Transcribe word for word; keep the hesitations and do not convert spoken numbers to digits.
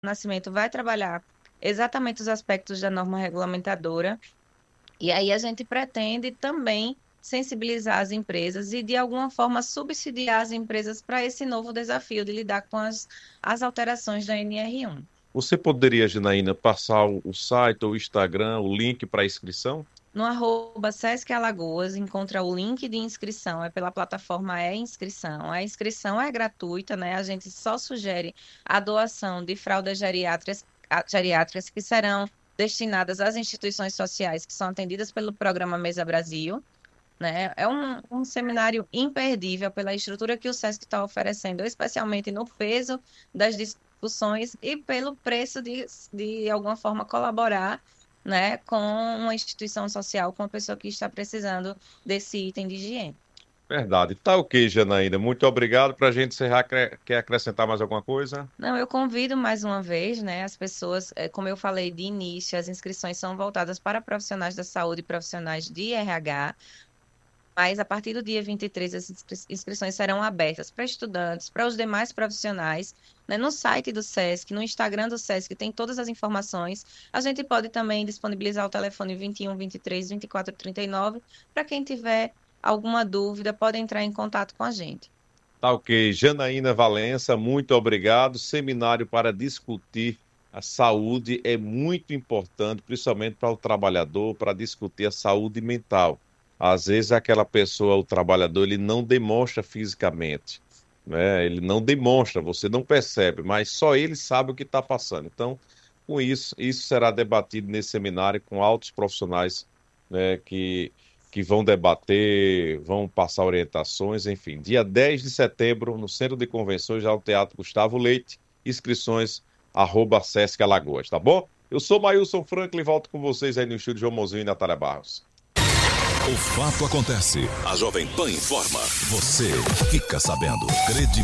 Nascimento vai trabalhar exatamente os aspectos da norma regulamentadora, e aí a gente pretende também sensibilizar as empresas e, de alguma forma, subsidiar as empresas para esse novo desafio de lidar com as, as alterações da N R um. Você poderia, Janaína, passar o, o site ou o Instagram, o link para inscrição? No arroba Sesc Alagoas, encontra o link de inscrição, é pela plataforma e-inscrição. A inscrição é gratuita, né? A gente só sugere a doação de fraldas geriátricas, a- geriátricas que serão destinadas às instituições sociais que são atendidas pelo programa Mesa Brasil, né? É um, um seminário imperdível pela estrutura que o Sesc está oferecendo, especialmente no peso das discussões e pelo preço de, de alguma forma, colaborar, né, com uma instituição social, com uma pessoa que está precisando desse item de higiene. Verdade. Tá ok, Janaína. Muito obrigado. Para a gente encerrar, quer quer acrescentar mais alguma coisa? Não, eu convido mais uma vez, né, as pessoas, eh, como eu falei de início, as inscrições são voltadas para profissionais da saúde e profissionais de R H. Mas a partir do dia vinte e três, as inscri- inscrições serão abertas para estudantes, para os demais profissionais, né? No site do SESC, no Instagram do SESC, tem todas as informações. A gente pode também disponibilizar o telefone vinte e um, vinte e três, vinte e quatro, trinta e nove, para quem tiver alguma dúvida, pode entrar em contato com a gente. Tá ok. Janaína Valença, muito obrigado. Seminário para discutir a saúde é muito importante, principalmente para o trabalhador, para discutir a saúde mental. Às vezes aquela pessoa, o trabalhador, ele não demonstra fisicamente, né? Ele não demonstra, você não percebe, mas só ele sabe o que está passando. Então, com isso, isso será debatido nesse seminário com altos profissionais, né, que que vão debater, vão passar orientações, enfim. Dia dez de setembro, no Centro de Convenções, já no Teatro Gustavo Leite, inscrições, arroba Sesc Alagoas, tá bom? Eu sou Mailson Franklin e volto com vocês aí no estúdio João Mozinho e Natália Barros. O fato acontece. A Jovem Pan informa. Você fica sabendo. Credibilidade.